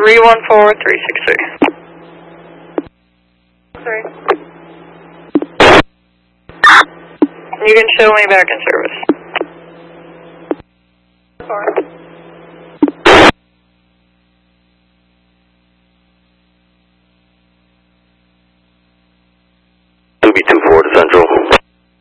314363. Sorry. You can show me back in service. Be 2-4 to